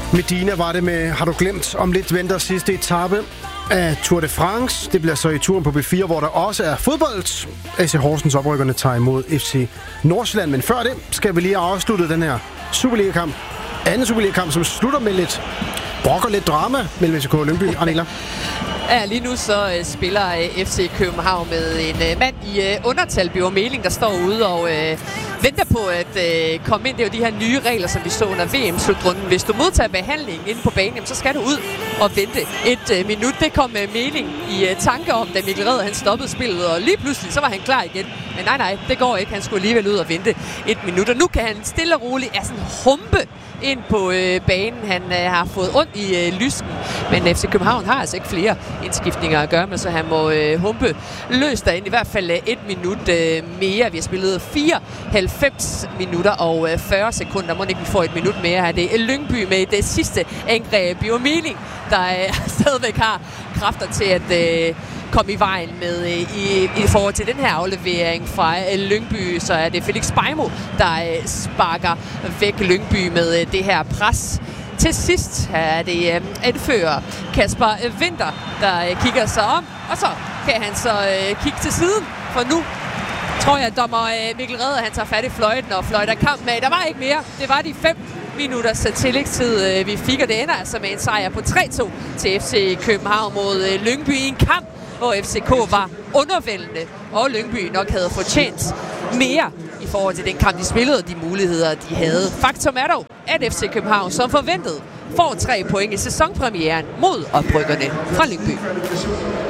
Medina var det med Har du glemt. Om lidt venter sidste etape af Tour de France. Det bliver så i turen på B4, hvor der også er fodbold. AC Horsens oprykkerne tager imod FC Nordsjælland. Men før det skal vi lige afslutte den her Superliga-kamp. Anden Superliga-kamp, som slutter med lidt brok og lidt drama mellem FCK og Lyngby. Arnela? Ja, lige nu så spiller FC København med en mand i undertal, Bjørn Meling, der står ude og venter på at komme ind. Det er jo de her nye regler, som vi så under VM-slutrunden. Hvis du modtager behandling inde på banen, så skal du ud og vente et minut. Det kom Meling i tanke om, da Mikkel Red han stoppede spillet, og lige pludselig så var han klar igen. Men nej, det går ikke. Han skulle alligevel ud og vente et minut. Og nu kan han stille og roligt sådan humpe ind på banen. Han har fået ondt i lysken, men FC København har altså ikke flere indskiftninger at gøre med, så han må humpe løs derinde. I hvert fald et minut mere. Vi har spillet 94 minutter og 40 sekunder. Må ikke vi får et minut mere her. Det er Lyngby med det sidste angreb. Bjørn Meling, der stadigvæk har kræfter til at komme i vejen med i forhold til den her aflevering fra Lyngby. Så er det Felix Beimo, der sparker væk Lyngby med det her pres. Til sidst er det anfører Kasper Winter, der kigger sig om, og så kan han så kigge til siden, for nu tror jeg, at dommer Mikkel Red, han tager fat i fløjten og fløjter kampen af. Der var ikke mere. Det var de 5 minutters tillægstid, vi fik, og det ender altså med en sejr på 3-2 til FC København mod Lyngby i en kamp, hvor FCK var undervældende, og Lyngby nok havde fortjent mere i forhold til den kamp, de spillede, og de muligheder, de havde. Faktum er dog, at FC København, som forventet, får 3 point i sæsonpremieren mod oprykkerne fra Lyngby.